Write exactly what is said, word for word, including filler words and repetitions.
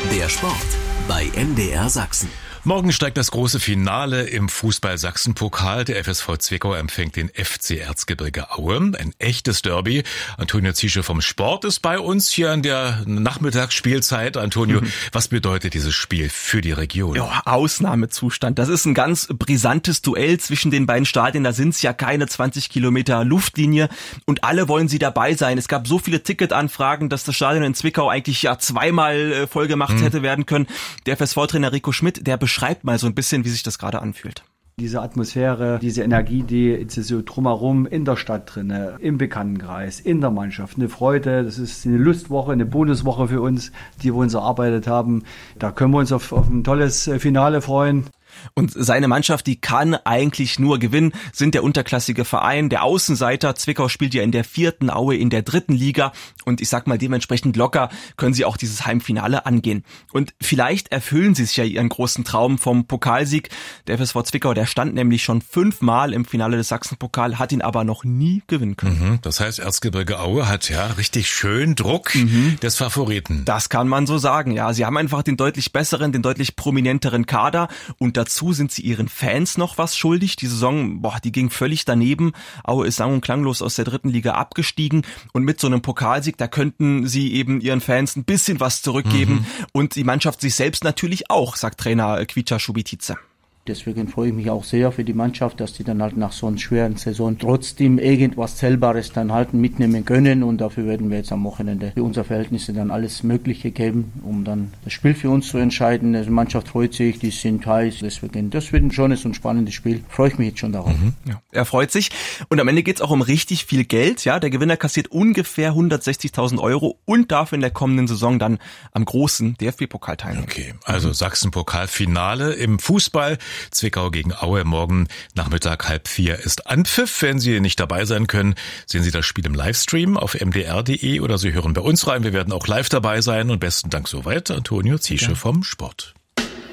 Der Sport bei M D R Sachsen. Morgen steigt das große Finale im Fußball-Sachsen-Pokal. Der F S V Zwickau empfängt den F C Erzgebirge Aue. Ein echtes Derby. Antonio Ziesche vom Sport ist bei uns hier in der Nachmittagsspielzeit. Antonio, mhm. was bedeutet dieses Spiel für die Region? Ja, Ausnahmezustand. Das ist ein ganz brisantes Duell zwischen den beiden Stadien. Da sind es ja keine zwanzig Kilometer Luftlinie und alle wollen sie dabei sein. Es gab so viele Ticketanfragen, dass das Stadion in Zwickau eigentlich ja zweimal voll gemacht mhm. hätte werden können. Der F S V-Trainer Rico Schmidt, der beschreibt mal so ein bisschen, wie sich das gerade anfühlt. Diese Atmosphäre, diese Energie, die ist so drumherum in der Stadt drin, im Bekanntenkreis, in der Mannschaft. Eine Freude, das ist eine Lustwoche, eine Bonuswoche für uns, die wir uns erarbeitet haben. Da können wir uns auf, auf ein tolles Finale freuen. Und seine Mannschaft, die kann eigentlich nur gewinnen, sind der unterklassige Verein, der Außenseiter. Zwickau spielt ja in der vierten, Aue in der dritten Liga. Und ich sag mal, dementsprechend locker können sie auch dieses Heimfinale angehen. Und vielleicht erfüllen sie sich ja ihren großen Traum vom Pokalsieg. Der F S V Zwickau, der stand nämlich schon fünfmal im Finale des Sachsenpokal, hat ihn aber noch nie gewinnen können. Mhm, das heißt, Erzgebirge Aue hat ja richtig schön Druck mhm. des Favoriten. Das kann man so sagen, ja. Sie haben einfach den deutlich besseren, den deutlich prominenteren Kader und dazu sind sie ihren Fans noch was schuldig. Die Saison, boah, die ging völlig daneben. Aue ist sang- und klanglos aus der dritten Liga abgestiegen und mit so einem Pokalsieg, da könnten sie eben ihren Fans ein bisschen was zurückgeben mhm. und die Mannschaft sich selbst natürlich auch, sagt Trainer Kvicha Šubitice. Deswegen freue ich mich auch sehr für die Mannschaft, dass die dann halt nach so einer schweren Saison trotzdem irgendwas Zählbares dann halt mitnehmen können und dafür werden wir jetzt am Wochenende für unsere Verhältnisse dann alles Mögliche geben, um dann das Spiel für uns zu entscheiden. Die Mannschaft freut sich, die sind heiß, deswegen das wird ein schönes und spannendes Spiel. Freue ich mich jetzt schon darauf. Mhm. Ja, er freut sich und am Ende geht's auch um richtig viel Geld. Ja, der Gewinner kassiert ungefähr hundertsechzigtausend Euro und darf in der kommenden Saison dann am großen D F B-Pokal teilnehmen. Okay, also Sachsen-Pokal-Finale im Fußball. Zwickau gegen Aue, morgen Nachmittag halb vier ist Anpfiff. Wenn Sie nicht dabei sein können, sehen Sie das Spiel im Livestream auf m d r punkt d e oder Sie hören bei uns rein. Wir werden auch live dabei sein und besten Dank soweit Antonio Ziesche vom Sport.